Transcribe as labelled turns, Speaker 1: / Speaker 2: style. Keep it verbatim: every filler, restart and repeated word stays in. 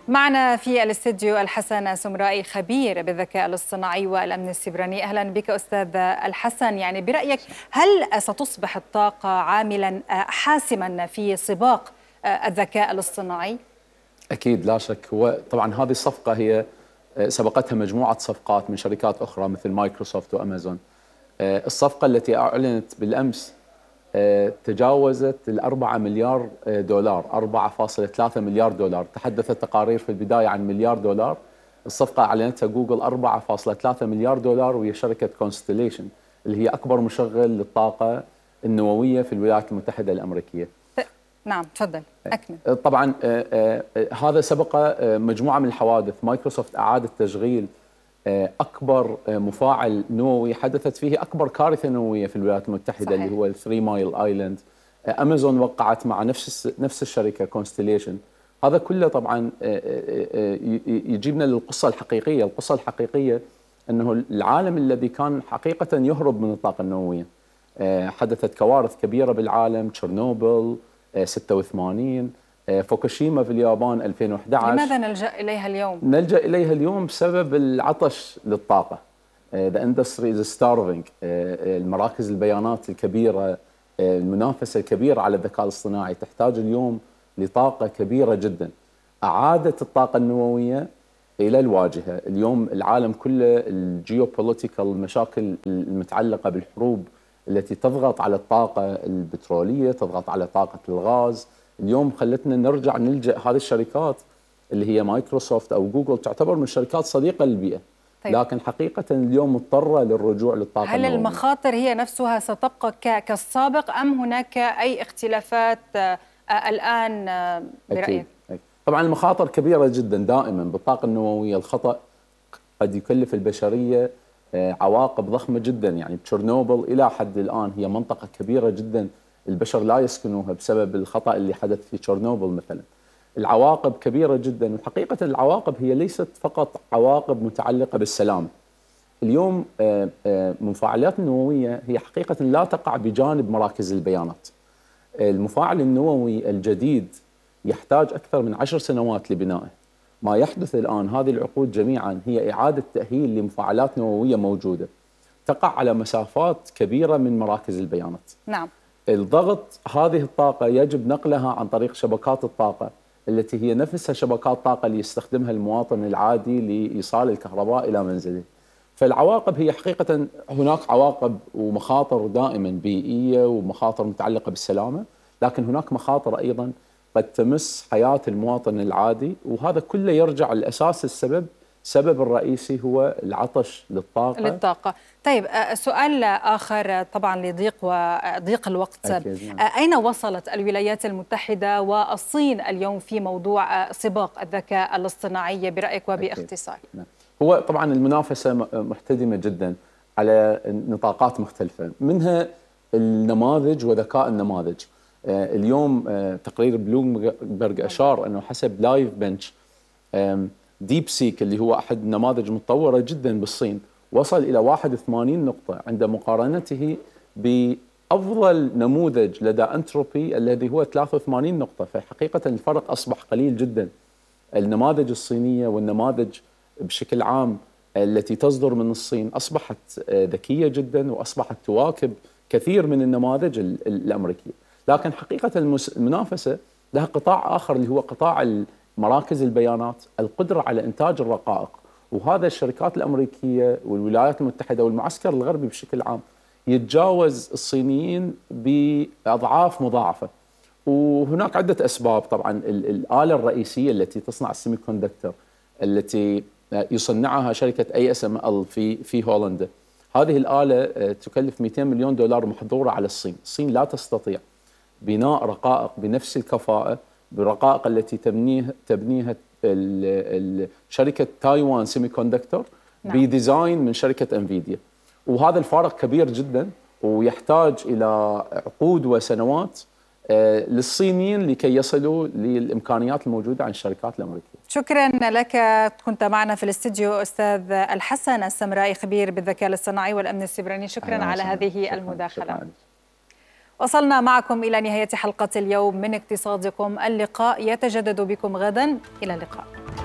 Speaker 1: معنا في الاستديو الحسن سمرائي، خبير بالذكاء الاصطناعي والأمن السيبراني. أهلا بك أستاذ الحسن. يعني برأيك هل ستصبح الطاقة عاملا حاسما في سباق الذكاء الاصطناعي؟
Speaker 2: أكيد لا شك. هو طبعا هذه الصفقة هي سبقتها مجموعة صفقات من شركات أخرى مثل مايكروسوفت وأمازون. الصفقة التي أعلنت بالأمس تجاوزت الأربعة مليار دولار، أربعة فاصلة ثلاثة مليار دولار. تحدثت تقارير في البداية عن مليار دولار. الصفقة أعلنتها جوجل أربعة فاصلة ثلاثة مليار دولار، وهي شركة كونستليشن اللي هي أكبر مشغل للطاقة النووية في الولايات المتحدة الأمريكية.
Speaker 1: نعم تفضل أكمل.
Speaker 2: طبعا هذا سبق مجموعة من الحوادث. مايكروسوفت أعادت تشغيل أكبر مفاعل نووي حدثت فيه أكبر كارثة نووية في الولايات المتحدة، صحيح. اللي هو الثري مايل آيلاند. أمازون وقعت مع نفس نفس الشركة كونستليشن. هذا كله طبعا يجيبنا للقصة الحقيقية. القصة الحقيقية أنه العالم الذي كان حقيقة يهرب من الطاقة النووية، حدثت كوارث كبيرة بالعالم، تشيرنوبل ستة وثمانين، فوكوشيما في اليابان ألفين وأحد عشر.
Speaker 1: لماذا نلجأ إليها اليوم؟
Speaker 2: نلجأ إليها اليوم بسبب العطش للطاقة. The industry is starving. المراكز البيانات الكبيرة، المنافسة الكبيرة على الذكاء الاصطناعي تحتاج اليوم لطاقة كبيرة جدا. أعادت الطاقة النووية إلى الواجهة. اليوم العالم كله الجيوبوليتيكال، المشاكل المتعلقة بالحروب التي تضغط على الطاقة البترولية، تضغط على طاقة الغاز، اليوم خلتنا نرجع نلجأ هذه الشركات اللي هي مايكروسوفت أو جوجل، تعتبر من شركات صديقة للبيئة. طيب. لكن حقيقة اليوم مضطرة للرجوع للطاقة
Speaker 1: هل
Speaker 2: النووية.
Speaker 1: المخاطر هي نفسها ستبقى كالسابق أم هناك أي اختلافات الآن برأيك؟
Speaker 2: أكيد. أكيد. طبعا المخاطر كبيرة جدا دائما بالطاقة النووية. الخطأ قد يكلف البشرية عواقب ضخمة جدا. يعني تشيرنوبل إلى حد الآن هي منطقة كبيرة جدا البشر لا يسكنوها بسبب الخطأ اللي حدث في تشيرنوبل مثلا. العواقب كبيرة جدا، وحقيقة العواقب هي ليست فقط عواقب متعلقة بالسلام. اليوم المفاعلات النووية هي حقيقة لا تقع بجانب مراكز البيانات. المفاعل النووي الجديد يحتاج أكثر من عشر سنوات لبنائه. ما يحدث الآن هذه العقود جميعا هي إعادة تأهيل لمفاعلات نووية موجودة تقع على مسافات كبيرة من مراكز البيانات.
Speaker 1: نعم.
Speaker 2: الضغط هذه الطاقة يجب نقلها عن طريق شبكات الطاقة التي هي نفسها شبكات طاقة اللي يستخدمها المواطن العادي لإيصال الكهرباء إلى منزله. فالعواقب هي حقيقة هناك عواقب ومخاطر دائما بيئية ومخاطر متعلقة بالسلامة، لكن هناك مخاطر أيضا قد تمس حياة المواطن العادي، وهذا كله يرجع الأساس السبب السبب الرئيسي هو العطش للطاقة.
Speaker 1: للطاقة. طيب سؤال آخر طبعا لضيق وضيق الوقت. أكيد. أين وصلت الولايات المتحدة والصين اليوم في موضوع سباق الذكاء الاصطناعي برأيك وباختصار؟
Speaker 2: نعم. هو طبعا المنافسة محتدمة جدا على نطاقات مختلفة، منها النماذج وذكاء النماذج. اليوم تقرير بلومبرج أشار أنه حسب لايف بنش ديب سيك اللي هو أحد النماذج المتطورة جدا بالصين وصل إلى واحد وثمانين نقطة عند مقارنته بأفضل نموذج لدى أنتروبي الذي هو ثلاثة وثمانين نقطة. فحقيقة الفرق أصبح قليل جدا. النماذج الصينية والنماذج بشكل عام التي تصدر من الصين أصبحت ذكية جدا وأصبحت تواكب كثير من النماذج الأمريكية. لكن حقيقة المنافسة لها قطاع آخر اللي هو قطاع مراكز البيانات، القدرة على إنتاج الرقائق. وهذا الشركات الأمريكية والولايات المتحدة والمعسكر الغربي بشكل عام يتجاوز الصينيين بأضعاف مضاعفة. وهناك عدة أسباب. طبعا الآلة الرئيسية التي تصنع السيمي كوندكتور التي يصنعها شركة اي اس ام ال في في هولندا، هذه الآلة تكلف مئتين مليون دولار محظورة على الصين. الصين لا تستطيع بناء رقائق بنفس الكفاءة بالرقائق التي تبنيها تبنيها شركة تايوان سيمي كوندكتور. نعم. بديزاين من شركة انفيديا. وهذا الفارق كبير جدا ويحتاج إلى عقود وسنوات للصينيين لكي يصلوا للإمكانيات الموجودة عند الشركات الأمريكية.
Speaker 1: شكرا لك. كنت معنا في الاستديو أستاذ الحسن السمرائي، خبير بالذكاء الاصطناعي والأمن السيبراني. شكرا على هذه
Speaker 2: شكرا.
Speaker 1: المداخلة.
Speaker 2: شكرا.
Speaker 1: وصلنا معكم إلى نهاية حلقة اليوم من اقتصادكم. اللقاء يتجدد بكم غدا. إلى اللقاء.